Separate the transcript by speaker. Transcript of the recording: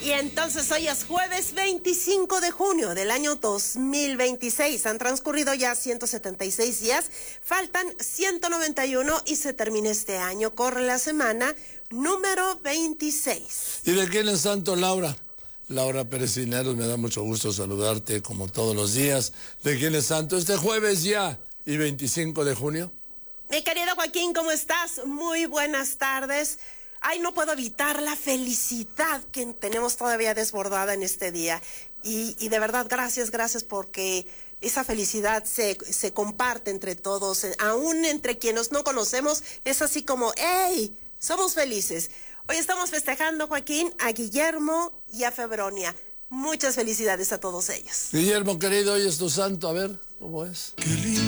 Speaker 1: Y entonces hoy es jueves 25 de junio del año 2026. Han transcurrido ya 176 días, faltan 191 y se termina este año. Corre la semana número 26.
Speaker 2: ¿Y de quién es santo, Laura? Laura Pérez Cisneros, me da mucho gusto saludarte como todos los días. ¿De quién es santo? Este jueves ya y 25 de junio.
Speaker 1: Mi querido Joaquín, ¿cómo estás? Muy buenas tardes. Ay, no puedo evitar la felicidad que tenemos todavía desbordada en este día. Y de verdad, gracias porque esa felicidad se comparte entre todos, aún entre quienes no conocemos. Es así como, ¡hey! Somos felices. Hoy estamos festejando, Joaquín, a Guillermo y a Febronia. Muchas felicidades a todos ellos.
Speaker 2: Guillermo, querido, hoy es tu santo. A ver, ¿cómo es?